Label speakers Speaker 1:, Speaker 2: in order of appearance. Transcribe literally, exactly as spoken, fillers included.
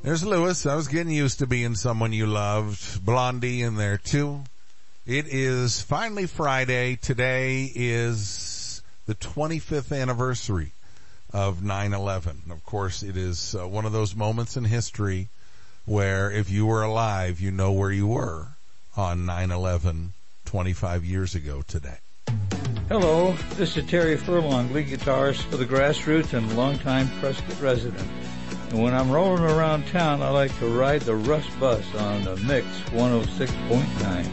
Speaker 1: There's Lewis. I was getting used to being someone you loved. Blondie in there too. It is finally Friday. Today is the twenty-fifth anniversary of nine eleven. Of course, it is uh, one of those moments in history where if you were alive, you know where you were on nine eleven twenty-five years ago today.
Speaker 2: Hello, this is Terry Furlong, lead guitarist for the Grassroots and longtime Prescott resident. And when I'm rolling around town, I like to ride the Rush Bus on the Mix one oh six point nine.